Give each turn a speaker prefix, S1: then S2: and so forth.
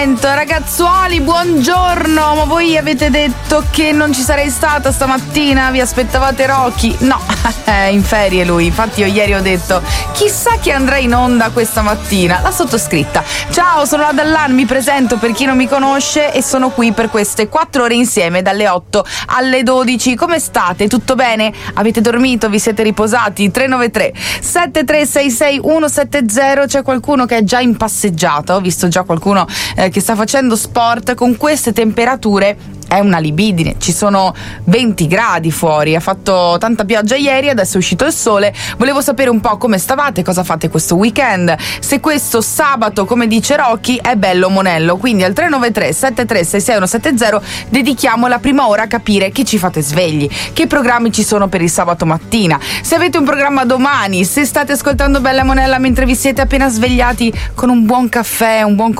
S1: Benevento. Ragazzuoli, buongiorno. Ma voi avete detto che non ci sarei stata stamattina? Vi aspettavate Rocky? No, è in ferie lui. Infatti io ieri ho detto chissà chi andrà in onda questa mattina. La sottoscritta. Ciao, sono la Dallan, mi presento per chi non mi conosce e sono qui per queste 4 ore insieme dalle 8 alle 12. Come state? Tutto bene? Avete dormito? Vi siete riposati? 393 7366 170. C'è qualcuno che è già in passeggiata. Ho visto già qualcuno che sta facendo sport. Con queste temperature è una libidine, ci sono 20 gradi fuori, ha fatto tanta pioggia ieri, adesso è uscito il sole. Volevo sapere un po' come stavate, cosa fate questo weekend, se questo sabato, come dice Rocky, è bello monello. Quindi al 393 7366 170 dedichiamo la prima ora a capire che ci fate svegli, che programmi ci sono per il sabato mattina, se avete un programma domani, se state ascoltando Bella Monella mentre vi siete appena svegliati con un buon caffè, un buon